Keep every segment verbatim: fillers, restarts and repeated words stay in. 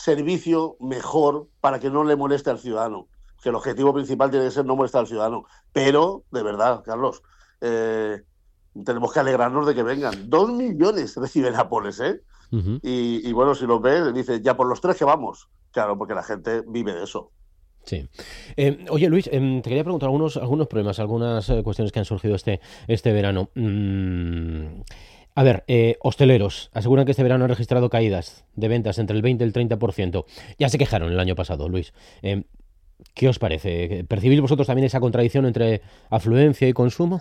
servicio mejor para que no le moleste al ciudadano. Que el objetivo principal tiene que ser no molestar al ciudadano. Pero, de verdad, Carlos, eh, tenemos que alegrarnos de que vengan. Dos millones recibe Nápoles, ¿eh? Uh-huh. Y, y bueno, si lo ves, dice, ya por los tres que vamos. Claro, porque la gente vive de eso. Sí. Eh, oye, Luis, eh, te quería preguntar algunos, algunos problemas, algunas eh, cuestiones que han surgido este, este verano. Mm, a ver, eh, hosteleros aseguran que este verano han registrado caídas de ventas entre el veinte y el treinta por ciento. Ya se quejaron el año pasado, Luis. Eh, ¿Qué os parece? ¿Percibís vosotros también esa contradicción entre afluencia y consumo?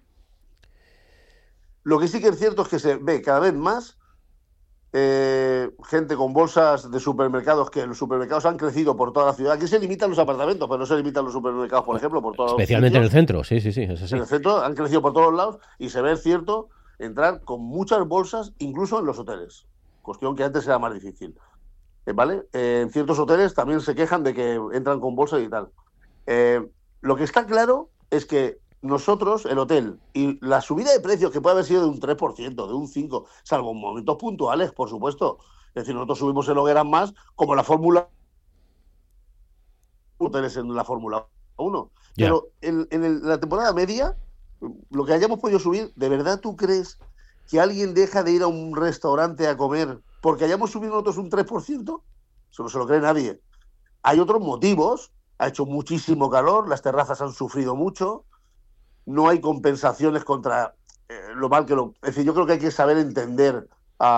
Lo que sí que es cierto es que se ve cada vez más eh, gente con bolsas de supermercados, que los supermercados han crecido por toda la ciudad. Aquí se limitan los apartamentos, pero no se limitan los supermercados, por ejemplo, por todos los Especialmente en el sitios. centro, sí, sí, sí, es En así. el centro han crecido por todos lados y se ve, es cierto, entrar con muchas bolsas, incluso en los hoteles. Cuestión que antes era más difícil. Eh, ¿Vale? Eh, en ciertos hoteles también se quejan de que entran con bolsas y tal. Eh, lo que está claro es que nosotros, el hotel, y la subida de precios que puede haber sido de un tres por ciento, de un cinco por ciento, salvo en momentos puntuales, por supuesto. Es decir, nosotros subimos el hogueras más, como la Fórmula hoteles en la Fórmula uno. Ya. Pero en, en el- la temporada media, lo que hayamos podido subir, ¿de verdad tú crees que alguien deja de ir a un restaurante a comer porque hayamos subido nosotros un tres por ciento? Eso no se lo cree nadie. Hay otros motivos. Ha hecho muchísimo calor, las terrazas han sufrido mucho, no hay compensaciones contra eh, lo mal que lo... Es decir, yo creo que hay que saber entender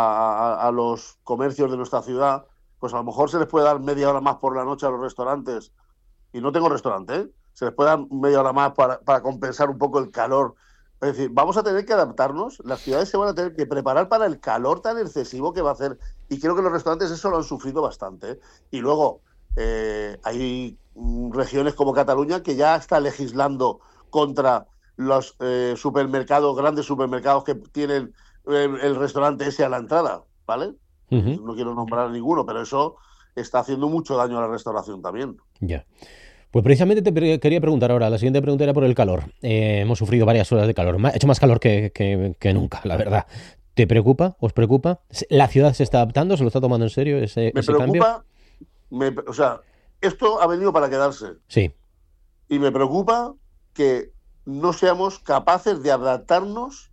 a, a, a los comercios de nuestra ciudad. Pues a lo mejor se les puede dar media hora más por la noche a los restaurantes, y no tengo restaurante, ¿eh? Se les puede dar media hora más para, para compensar un poco el calor. Es decir, vamos a tener que adaptarnos, las ciudades se van a tener que preparar para el calor tan excesivo que va a hacer, y creo que los restaurantes eso lo han sufrido bastante, ¿eh? Y luego eh, hay mm, regiones como Cataluña que ya está legislando contra los eh, supermercados, grandes supermercados que tienen eh, el restaurante ese a la entrada, ¿vale? Ujú. No quiero nombrar ninguno, pero eso está haciendo mucho daño a la restauración también. Ya. Pues precisamente te pre- quería preguntar ahora, la siguiente pregunta era por el calor. Eh, hemos sufrido varias horas de calor, Ma- ha hecho más calor que, que- que nunca, la verdad. ¿Te preocupa? ¿Os preocupa? ¿Se- ¿La ciudad se está adaptando? ¿Se lo está tomando en serio ese, Me ese cambio? preocupa, me, o sea, esto ha venido para quedarse, Sí. y me preocupa que no seamos capaces de adaptarnos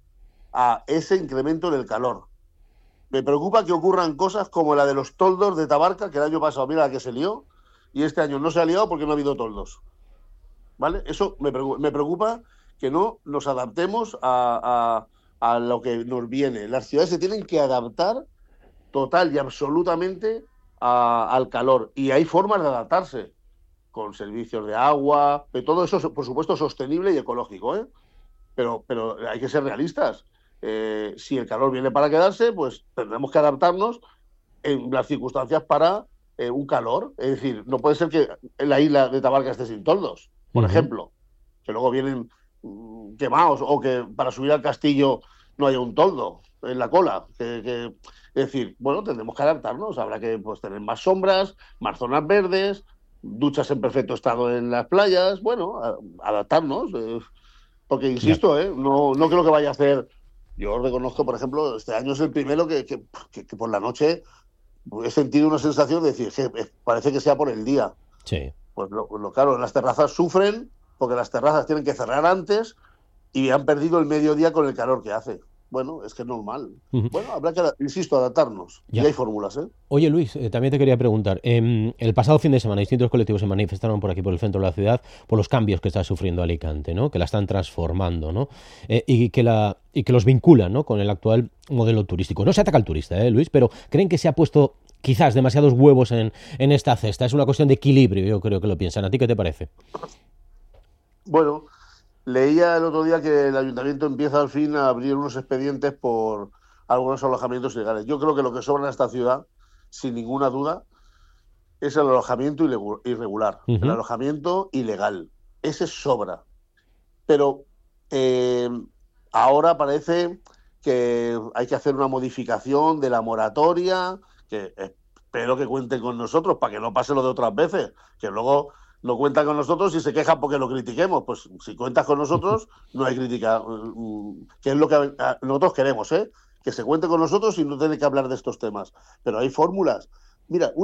a ese incremento en el calor. Me preocupa que ocurran cosas como la de los toldos de Tabarca, que el año pasado, mira la que se lió, y este año no se ha liado porque no ha habido toldos. ¿Vale? Eso me preocupa, me preocupa que no nos adaptemos a, a, a lo que nos viene. Las ciudades se tienen que adaptar total y absolutamente a, al calor. Y hay formas de adaptarse, con servicios de agua, de todo eso, por supuesto, sostenible y ecológico, ¿eh? Pero, pero hay que ser realistas. Eh, si el calor viene para quedarse, pues tendremos que adaptarnos en las circunstancias para eh, un calor. Es decir, no puede ser que en la isla de Tabarca esté sin toldos, por Ujú. ejemplo, que luego vienen mm, quemados, o que para subir al castillo no haya un toldo en la cola. Que, que, es decir, bueno, tendremos que adaptarnos. Habrá que pues, tener más sombras, más zonas verdes, duchas en perfecto estado en las playas. Bueno, a, adaptarnos. Eh, porque, Ya. insisto, ¿eh? no, no creo que vaya a hacer... Yo reconozco, por ejemplo, este año es el primero que, que, que, que por la noche he sentido una sensación de decir, que parece que sea por el día. Sí. Pues lo, lo claro, las terrazas sufren porque las terrazas tienen que cerrar antes y han perdido el mediodía con el calor que hace. Bueno, es que es normal. Ujú. Bueno, habrá que, insisto, adaptarnos. Y Ya. hay fórmulas, ¿eh? Oye, Luis, eh, también te quería preguntar. em, el pasado fin de semana, distintos colectivos se manifestaron por aquí, por el centro de la ciudad, por los cambios que está sufriendo Alicante, ¿no? Que la están transformando, ¿no? Eh, y que la y que los vinculan, ¿no? Con el actual modelo turístico. No se ataca al turista, ¿eh, Luis? Pero creen que se ha puesto quizás demasiados huevos en, en esta cesta. Es una cuestión de equilibrio, yo creo que lo piensan. ¿A ti qué te parece? Bueno, leía el otro día que el ayuntamiento empieza al fin a abrir unos expedientes por algunos alojamientos ilegales. Yo creo que lo que sobra en esta ciudad, sin ninguna duda, es el alojamiento irregular, el Ujú. alojamiento ilegal. Ese sobra. Pero eh, ahora parece que hay que hacer una modificación de la moratoria, que espero que cuenten con nosotros para que no pase lo de otras veces, que luego no cuentan con nosotros y se quejan porque lo critiquemos. Pues si cuentas con nosotros, no hay crítica, que es lo que nosotros queremos, ¿eh? Que se cuente con nosotros y no tener que hablar de estos temas. Pero hay fórmulas. Mira,